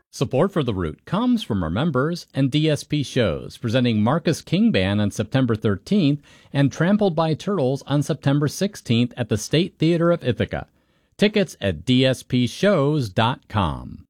Support for The Root comes from our members and DSP Shows, presenting Marcus King Band on September 13th and Trampled by Turtles on September 16th at the State Theater of Ithaca. Tickets at dspshows.com.